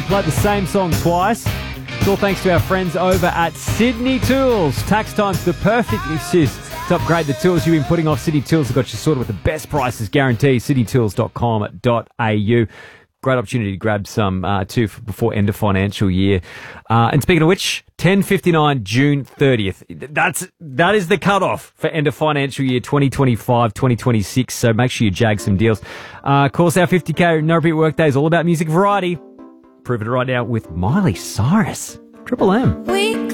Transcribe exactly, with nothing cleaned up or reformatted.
played the same song twice. It's all thanks to our friends over at Sydney Tools. Tax time's the perfect excuse to upgrade the tools you've been putting off. Sydney Tools have got you sorted with the best prices guaranteed. sydney tools dot com dot a u. Great opportunity to grab some uh, too before end of financial year. Uh, and speaking of which, ten fifty-nine, June thirtieth. That's that is the cutoff for end of financial year twenty twenty-five, twenty twenty-six. So make sure you jag some deals. Uh, of course, our fifty K No Repeat Workday is all about music variety. Prove it right now with Miley Cyrus. Triple M. We